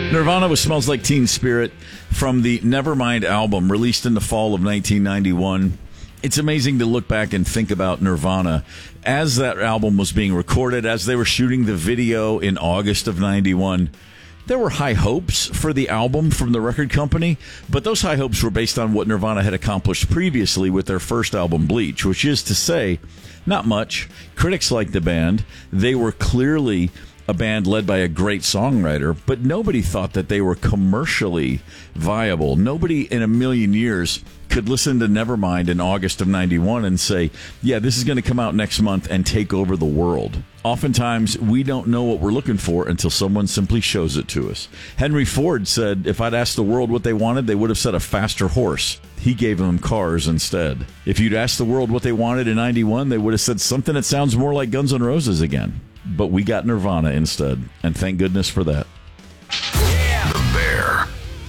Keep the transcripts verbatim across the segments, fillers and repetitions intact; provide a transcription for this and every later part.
Nirvana with Smells Like Teen Spirit from the Nevermind album released in the fall of nineteen ninety-one. It's amazing to look back and think about Nirvana as that album was being recorded, as they were shooting the video in August of ninety-one. There were high hopes for the album from the record company, but those high hopes were based on what Nirvana had accomplished previously with their first album, Bleach, which is to say, not much. Critics liked the band. They were clearly a band led by a great songwriter, but nobody thought that they were commercially viable. Nobody in a million years could listen to Nevermind in August of ninety-one and say, yeah, this is going to come out next month and take over the world. Oftentimes, we don't know what we're looking for until someone simply shows it to us. Henry Ford said, if I'd asked the world what they wanted, they would have said a faster horse. He gave them cars instead. If you'd asked the world what they wanted in ninety-one, they would have said something that sounds more like Guns N' Roses again. But we got Nirvana instead, and thank goodness for that. Yeah. The Bear.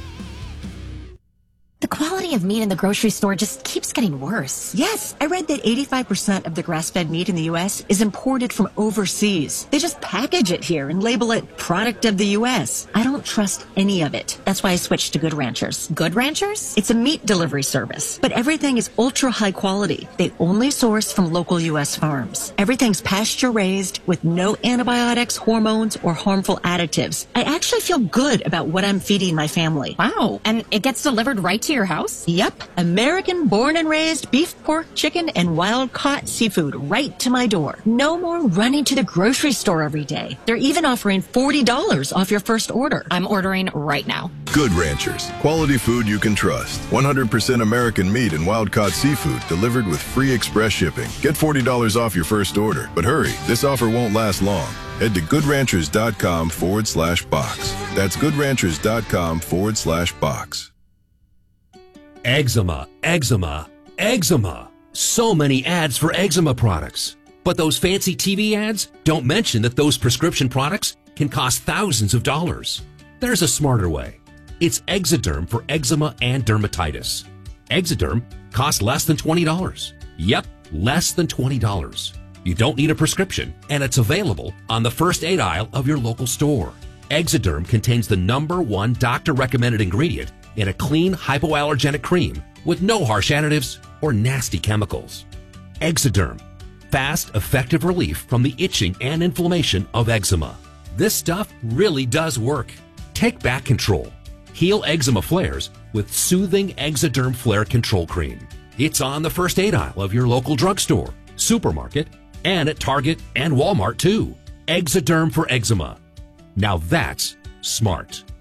The quality of meat in the grocery store just keeps getting worse. Yes, I read that eighty-five percent of the grass-fed meat in the U S is imported from overseas. They just package it here and label it product of the U S. I don't trust any of it. That's why I switched to Good Ranchers. Good Ranchers? It's a meat delivery service, but everything is ultra high quality. They only source from local U S farms. Everything's pasture raised with no antibiotics, hormones, or harmful additives. I actually feel good about what I'm feeding my family. Wow. And it gets delivered right to your house? Yep. American born and raised beef, pork, chicken, and wild caught seafood right to my door. No more running to the grocery store every day. They're even offering forty dollars off your first order. I'm ordering right now. Good Ranchers. Quality food you can trust. one hundred percent American meat and wild caught seafood delivered with free express shipping. Get forty dollars off your first order. But hurry, this offer won't last long. Head to goodranchers.com forward slash box. That's goodranchers.com forward slash box. Eczema, eczema, eczema. So many ads for eczema products. But those fancy T V ads don't mention that those prescription products can cost thousands of dollars. There's a smarter way. It's Exoderm for eczema and dermatitis. Exoderm costs less than twenty dollars. Yep, less than twenty dollars. You don't need a prescription, and it's available on the first aid aisle of your local store. Exoderm contains the number one doctor-recommended ingredient in a clean, hypoallergenic cream with no harsh additives or nasty chemicals. Exoderm. Fast, effective relief from the itching and inflammation of eczema. This stuff really does work. Take back control. Heal eczema flares with soothing Exoderm Flare Control Cream. It's on the first aid aisle of your local drugstore, supermarket, and at Target and Walmart too. Exoderm for eczema. Now that's smart.